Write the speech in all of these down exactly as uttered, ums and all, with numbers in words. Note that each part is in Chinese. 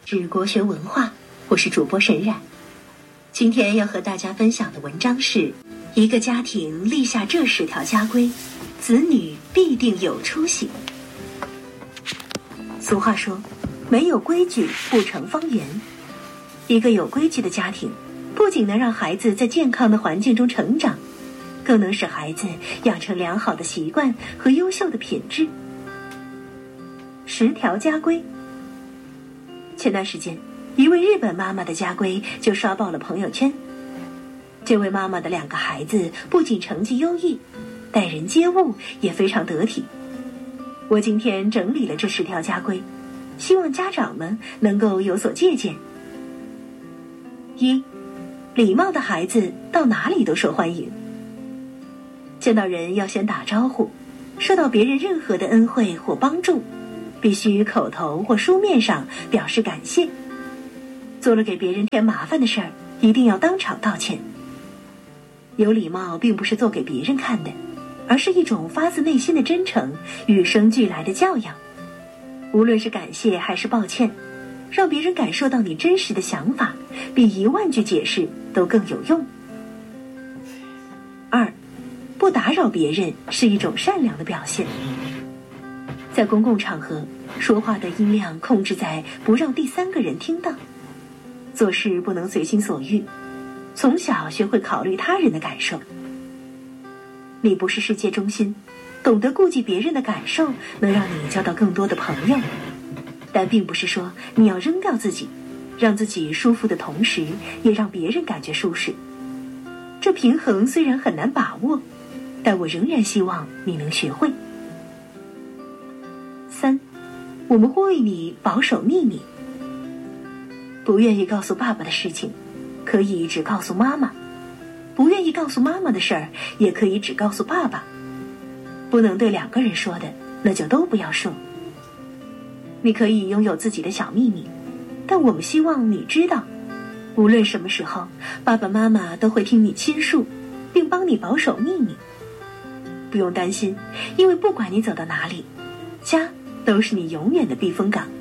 是国学文化，我是主播沈冉。今天要和大家分享的文章是：一个家庭立下这十条家规，子女必定有出息。俗话说，没有规矩不成方圆。一个有规矩的家庭，不仅能让孩子在健康的环境中成长，更能使孩子养成良好的习惯和优秀的品质。十条家规。前段时间，一位日本妈妈的家规就刷爆了朋友圈。这位妈妈的两个孩子不仅成绩优异，待人接物也非常得体。我今天整理了这十条家规，希望家长们能够有所借鉴。一、礼貌的孩子到哪里都受欢迎。见到人要先打招呼，受到别人任何的恩惠或帮助，必须口头或书面上表示感谢。做了给别人添麻烦的事儿，一定要当场道歉。有礼貌并不是做给别人看的，而是一种发自内心的真诚，与生俱来的教养。无论是感谢还是抱歉，让别人感受到你真实的想法，比一万句解释都更有用。二、不打扰别人是一种善良的表现。在公共场合，说话的音量控制在不让第三个人听到，做事不能随心所欲，从小学会考虑他人的感受。你不是世界中心，懂得顾及别人的感受，能让你交到更多的朋友，但并不是说你要扔掉自己，让自己舒服的同时，也让别人感觉舒适。这平衡虽然很难把握，但我仍然希望你能学会。三、我们会为你保守秘密。不愿意告诉爸爸的事情，可以只告诉妈妈；不愿意告诉妈妈的事儿，也可以只告诉爸爸。不能对两个人说的，那就都不要说。你可以拥有自己的小秘密，但我们希望你知道，无论什么时候，爸爸妈妈都会听你倾诉，并帮你保守秘密。不用担心，因为不管你走到哪里，家都是你永远的避风港。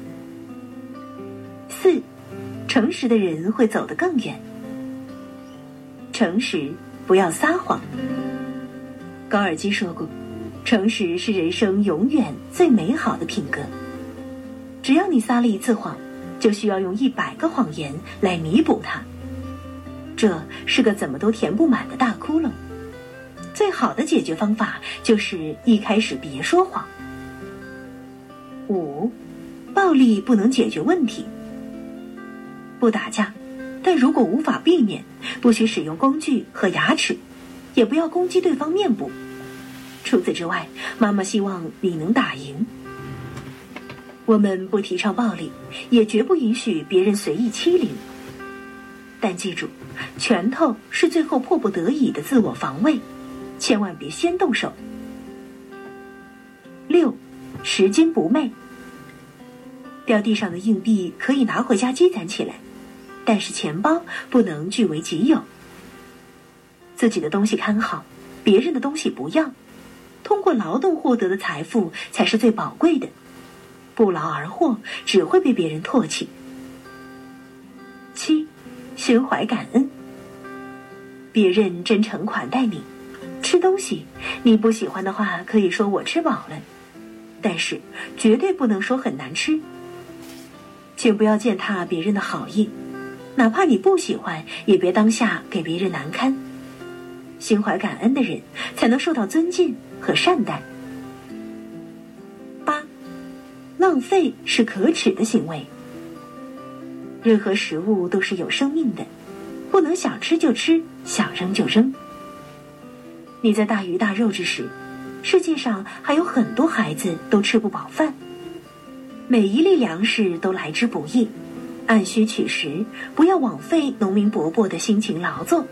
四、诚实的人会走得更远。诚实，不要撒谎。高尔基说过，诚实是人生永远最美好的品格。只要你撒了一次谎，就需要用一百个谎言来弥补它。这是个怎么都填不满的大窟窿。最好的解决方法就是一开始别说谎。五、暴力不能解决问题。不打架，但如果无法避免，不许使用工具和牙齿，也不要攻击对方面部。除此之外，妈妈希望你能打赢。我们不提倡暴力，也绝不允许别人随意欺凌。但记住，拳头是最后迫不得已的自我防卫，千万别先动手。六、拾金不昧。掉地上的硬币可以拿回家积攒起来，但是钱包不能据为己有。自己的东西看好，别人的东西不要。通过劳动获得的财富才是最宝贵的，不劳而获只会被别人唾弃。七、心怀感恩。别人真诚款待你，吃东西你不喜欢的话可以说我吃饱了，但是绝对不能说很难吃。请不要践踏别人的好意，哪怕你不喜欢，也别当下给别人难堪。心怀感恩的人才能受到尊敬和善待。八、浪费是可耻的行为。任何食物都是有生命的，不能想吃就吃，想扔就扔。你在大鱼大肉之时，世界上还有很多孩子都吃不饱饭。每一粒粮食都来之不易，按需取食，不要枉费农民伯伯的辛勤劳作。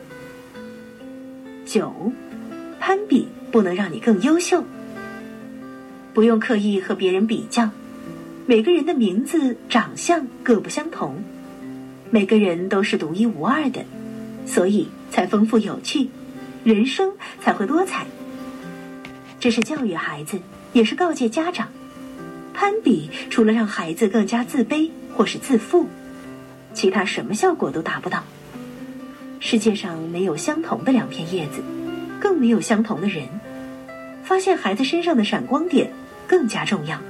九、攀比不能让你更优秀。不用刻意和别人比较，每个人的名字、长相各不相同，每个人都是独一无二的，所以才丰富有趣，人生才会多彩。这是教育孩子，也是告诫家长。攀比除了让孩子更加自卑或是自负，其他什么效果都达不到。世界上没有相同的两片叶子，更没有相同的人。发现孩子身上的闪光点更加重要。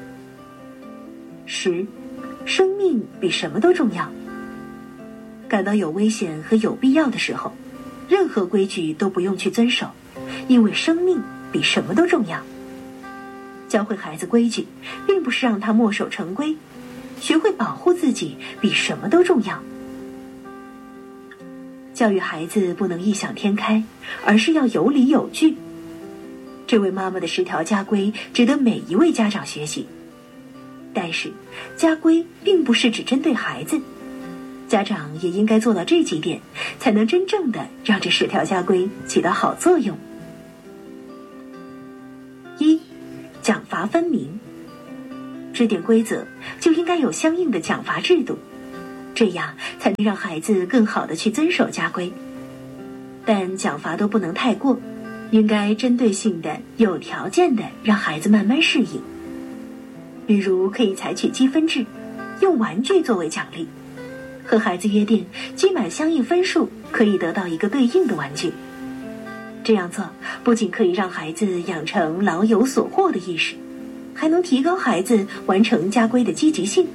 十，生命比什么都重要。感到有危险和有必要的时候，任何规矩都不用去遵守，因为生命比什么都重要。教会孩子规矩，并不是让他墨守成规，学会保护自己比什么都重要。教育孩子不能异想天开，而是要有理有据。这位妈妈的十条家规值得每一位家长学习。但是，家规并不是只针对孩子，家长也应该做到这几点，才能真正的让这十条家规起到好作用。一，奖罚分明。制定规则就应该有相应的奖罚制度，这样才能让孩子更好的去遵守家规。但奖罚都不能太过，应该针对性的、有条件的让孩子慢慢适应。比如可以采取积分制，用玩具作为奖励，和孩子约定积满相应分数可以得到一个对应的玩具。这样做不仅可以让孩子养成老有所获的意识，还能提高孩子完成家规的积极性。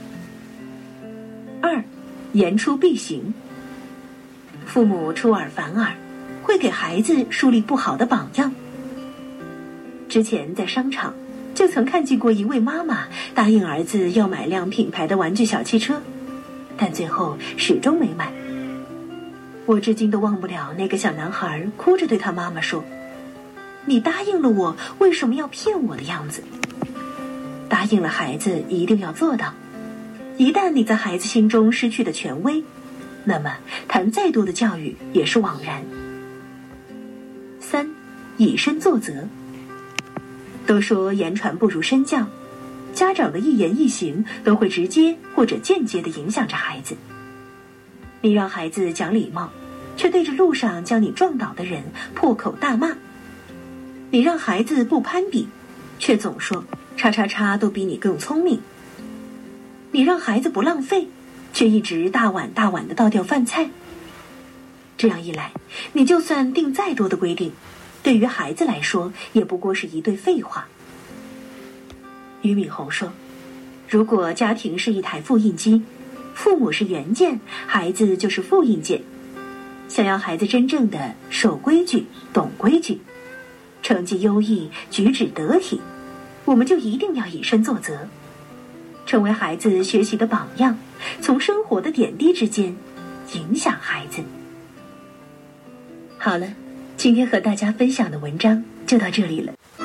二，言出必行。父母出尔反尔，会给孩子树立不好的榜样。之前在商场就曾看见过一位妈妈答应儿子要买辆品牌的玩具小汽车，但最后始终没买。我至今都忘不了那个小男孩哭着对他妈妈说：“你答应了我，为什么要骗我的样子？”答应了孩子一定要做到，一旦你在孩子心中失去了权威，那么谈再多的教育也是枉然。三，以身作则。都说言传不如身教，家长的一言一行都会直接或者间接地影响着孩子。你让孩子讲礼貌，却对着路上将你撞倒的人破口大骂；你让孩子不攀比，却总说叉叉叉都比你更聪明；你让孩子不浪费，却一直大碗大碗地倒掉饭菜。这样一来，你就算定再多的规定，对于孩子来说也不过是一堆废话。俞敏洪说，如果家庭是一台复印机，父母是原件，孩子就是复印件。想要孩子真正的守规矩、懂规矩，成绩优异、举止得体，我们就一定要以身作则，成为孩子学习的榜样，从生活的点滴之间影响孩子。好了，今天和大家分享的文章就到这里了。